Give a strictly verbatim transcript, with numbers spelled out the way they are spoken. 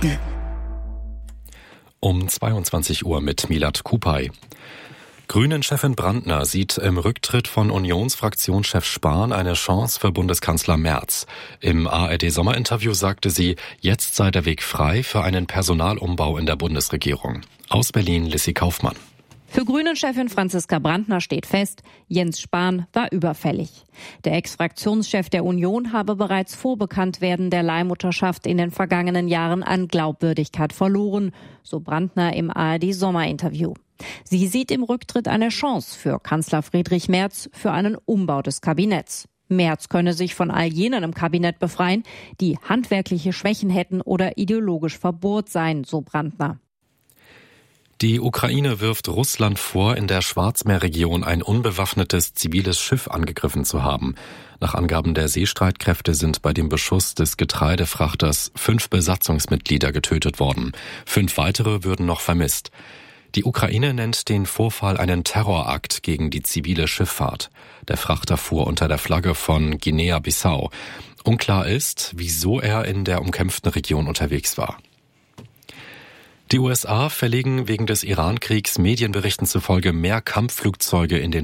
Nachrichten. Um zweiundzwanzig Uhr mit Milad Kupay. Grünen-Chefin Brandner sieht im Rücktritt von Unionsfraktionschef Spahn eine Chance für Bundeskanzler Merz. Im A R D-Sommerinterview sagte sie, jetzt sei der Weg frei für einen Personalumbau in der Bundesregierung. Aus Berlin Lissy Kaufmann. Für Grünen-Chefin Franziska Brandner steht fest, Jens Spahn war überfällig. Der Ex-Fraktionschef der Union habe bereits vor Bekanntwerden der Leihmutterschaft in den vergangenen Jahren an Glaubwürdigkeit verloren, so Brandner im A R D-Sommerinterview. Sie sieht im Rücktritt eine Chance für Kanzler Friedrich Merz für einen Umbau des Kabinetts. Merz könne sich von all jenen im Kabinett befreien, die handwerkliche Schwächen hätten oder ideologisch verbohrt seien, so Brandner. Die Ukraine wirft Russland vor, in der Schwarzmeerregion ein unbewaffnetes ziviles Schiff angegriffen zu haben. Nach Angaben der Seestreitkräfte sind bei dem Beschuss des Getreidefrachters fünf Besatzungsmitglieder getötet worden. Fünf weitere würden noch vermisst. Die Ukraine nennt den Vorfall einen Terrorakt gegen die zivile Schifffahrt. Der Frachter fuhr unter der Flagge von Guinea-Bissau. Unklar ist, wieso er in der umkämpften Region unterwegs war. Die U S A verlegen wegen des Iran-Kriegs Medienberichten zufolge mehr Kampfflugzeuge in den